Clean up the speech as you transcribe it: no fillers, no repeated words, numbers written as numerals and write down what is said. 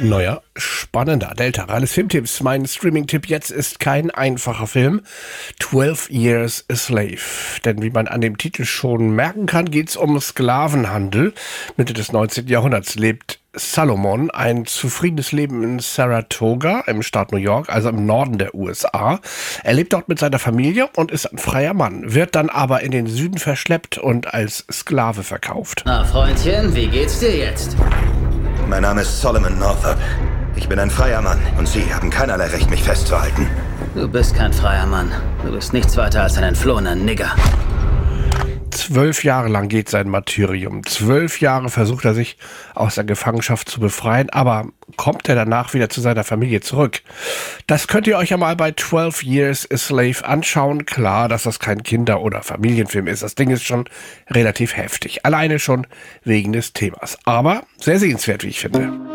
Neuer, spannender Delta Ralles Filmtipps. Mein Streaming-Tipp jetzt ist kein einfacher Film. 12 Years a Slave. Denn wie man an dem Titel schon merken kann, geht es um Sklavenhandel. Mitte des 19. Jahrhunderts lebt Salomon ein zufriedenes Leben in Saratoga im Staat New York, also im Norden der USA. Er lebt dort mit seiner Familie und ist ein freier Mann, wird dann aber in den Süden verschleppt und als Sklave verkauft. Na, Freundchen, wie geht's dir jetzt? Mein Name ist Solomon Northup. Ich bin ein freier Mann und Sie haben keinerlei Recht, mich festzuhalten. Du bist kein freier Mann. Du bist nichts weiter als ein entflohener Nigger. 12 Jahre lang geht sein Martyrium. 12 Jahre versucht er sich aus der Gefangenschaft zu befreien, aber kommt er danach wieder zu seiner Familie zurück? Das könnt ihr euch ja mal bei 12 Years a Slave anschauen. Klar, dass das kein Kinder- oder Familienfilm ist. Das Ding ist schon relativ heftig. Alleine schon wegen des Themas. Aber sehr sehenswert, wie ich finde.